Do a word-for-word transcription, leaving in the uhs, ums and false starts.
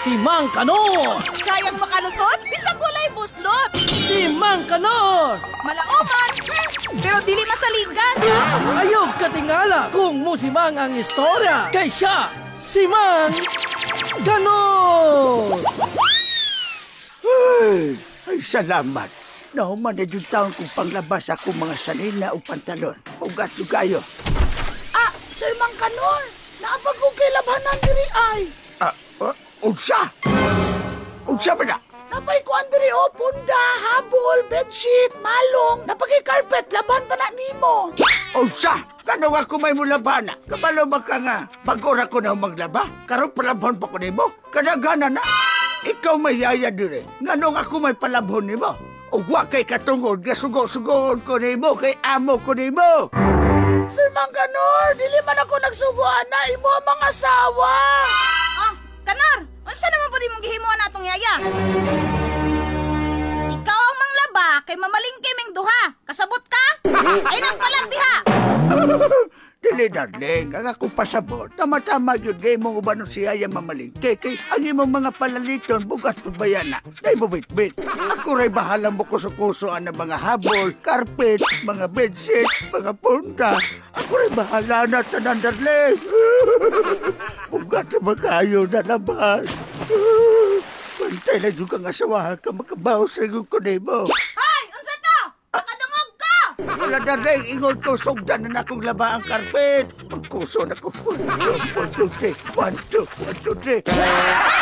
Si Mang Kanor! Kayang makalusot, bisag walay buslot. Si Mang Kanor! Malaoman, hmm, pero dili masaligan. Ayog katingala kung musimang ang istorya kay siya, si Mang Kanor! Ay, ay salamat. Nauman na yung taon kong panglabas ako mga sanina o pantalon. Ugat yung kayo. Ah, Sir Mang Kanor, naapag ko kay labhanan diri ay. Ah, uh, unsa? Unsa ba na? Napay ko andiri o, punda, habol, bedsheet, malong, napagay carpet, laban pa na nimo. Unsa? Kano ako may mulabana? Kabalo ba ka nga? Bagora ko na maglaba? Karong palabhon pa ko nimo? Kadagana na. Ikaw may yaya dire. Nganong ako may palabhon nimo? O wa kay katungod, gasugo-sugoon ko nimo kay amo ko nimo. Sir Mang Kanor, dili man ako nagsuguan na imo ang mga asawa. Ah, Kanor, unsa naman pwede mong gihimuan natong yaya? Ikaw ang manglaba kay mamalingke ming duha. Kasabot ka? Ay nagpalag diha. Dili, darling, ang ako pasabot. Tama-tama yun, gay mong ubanon siya yung mamalingke. Kay ang imong mga palaliton, bugat pabayana. Dahil mo bit-bit. Ako ray bahala mo kuso-kusoan ng mga habol, carpet, mga bedsheet, mga punta. Ako ray bahala na tanan, darling. Bugat na ba kayo na naman? Pantay na yung kang asawahan ka makabaw sa iyong kunimo. Hoy, unsa to? Nakadungog ka! Wala na rin, ingon ko, sugdan na akong laba ang karpet. Magkuso na ko. One, two, one, two, three. One, two, one, two, three.